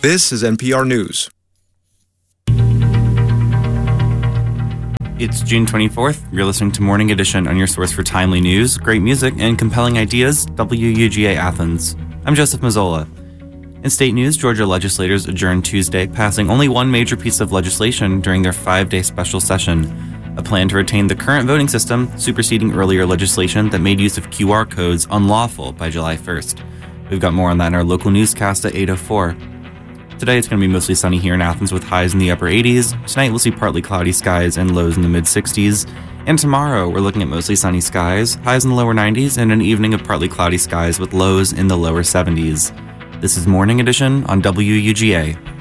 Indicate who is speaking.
Speaker 1: This is NPR News.
Speaker 2: It's June 24th. You're listening to Morning Edition on your source for timely news, great music, and compelling ideas, WUGA Athens. I'm Joseph Mazzola. In state news, Georgia legislators adjourned Tuesday, passing only one major piece of legislation during their 5-day special session, a plan to retain the current voting system, superseding earlier legislation that made use of QR codes unlawful by July 1st. We've got more on that in our local newscast at 8:04. Today it's going to be mostly sunny here in Athens with highs in the upper 80s. Tonight we'll see partly cloudy skies and lows in the mid-60s. And tomorrow we're looking at mostly sunny skies, highs in the lower 90s, and an evening of partly cloudy skies with lows in the lower 70s. This is Morning Edition on WUGA.